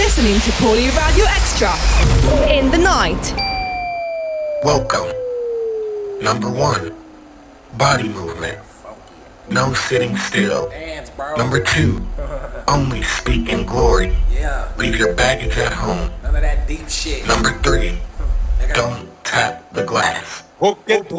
listening to Paulie Radio Extra in the night. Welcome. Number 1, body movement. No sitting still. Number 2, only speak in glory. Leave your baggage at home. None of that deep shit. Number 3, don't tap the glass.